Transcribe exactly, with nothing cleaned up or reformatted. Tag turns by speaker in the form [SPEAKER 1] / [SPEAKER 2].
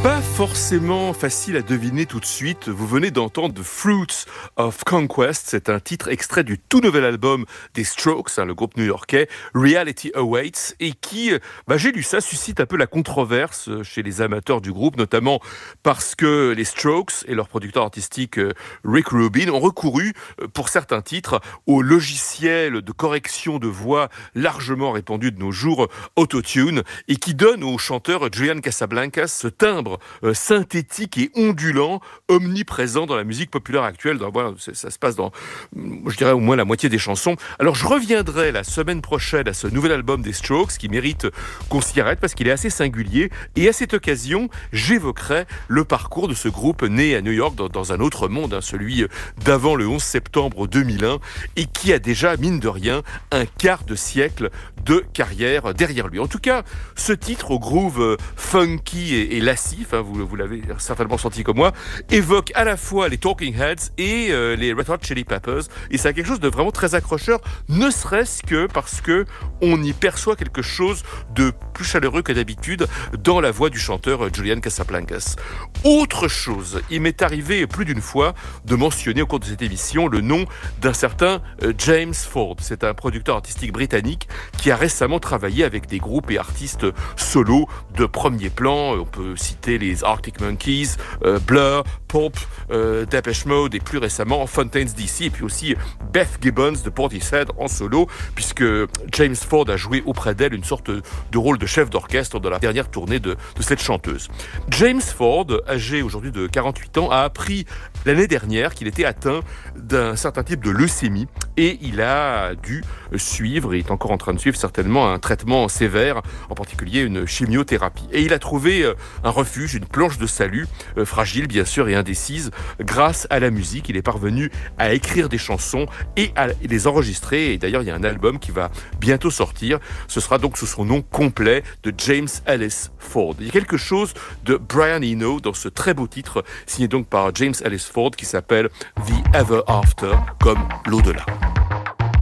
[SPEAKER 1] Pas forcément facile à deviner tout de suite. Vous venez d'entendre The Fruits of Conquest. C'est un titre extrait du tout nouvel album des Strokes, hein, le groupe new-yorkais, Reality Awaits, et qui, bah, j'ai lu ça, suscite un peu la controverse chez les amateurs du groupe, notamment parce que les Strokes et leur producteur artistique Rick Rubin ont recouru, pour certains titres, au logiciel de correction de voix largement répandu de nos jours, Autotune, et qui donne au chanteur Julian Casablancas ce timbre Euh, synthétique et ondulant, omniprésent dans la musique populaire actuelle. Dans, voilà, ça se passe dans, je dirais, au moins la moitié des chansons. Alors, je reviendrai la semaine prochaine à ce nouvel album des Strokes, qui mérite qu'on s'y arrête parce qu'il est assez singulier. Et à cette occasion, j'évoquerai le parcours de ce groupe né à New York, dans, dans un autre monde, hein, celui d'avant le onze septembre deux mille un, et qui a déjà, mine de rien, un quart de siècle de carrière derrière lui. En tout cas, ce titre au groove funky et, et lassif, hein, vous, vous l'avez certainement senti comme moi, évoque à la fois les Talking Heads et euh, les Red Hot Chili Peppers, et c'est quelque chose de vraiment très accrocheur, ne serait-ce que parce que on y perçoit quelque chose de plus chaleureux que d'habitude dans la voix du chanteur Julian Casablancas. Autre chose, il m'est arrivé plus d'une fois de mentionner au cours de cette émission le nom d'un certain James Ford. C'est un producteur artistique britannique qui a récemment travaillé avec des groupes et artistes solos de premier plan. On peut citer les Arctic Monkeys, euh, Blur, Pulp, euh, Depeche Mode et plus récemment Fontaines D C, et puis aussi Beth Gibbons de Portishead en solo, puisque James Ford a joué auprès d'elle une sorte de rôle de chef d'orchestre dans la dernière tournée de, de cette chanteuse. James Ford, âgé aujourd'hui de quarante-huit ans, a appris l'année dernière qu'il était atteint d'un certain type de leucémie, et il a dû suivre, et est encore en train de suivre certainement, un traitement sévère, en particulier une chimiothérapie. Et il a trouvé un refuge, une planche de salut, euh, fragile bien sûr et indécise, grâce à la musique. Il est parvenu à écrire des chansons et à les enregistrer, et d'ailleurs il y a un album qui va bientôt sortir. Ce sera donc sous son nom complet de James Ellis Ford. Il y a quelque chose de Brian Eno dans ce très beau titre signé donc par James Ellis Ford qui s'appelle The Ever After, comme l'au-delà.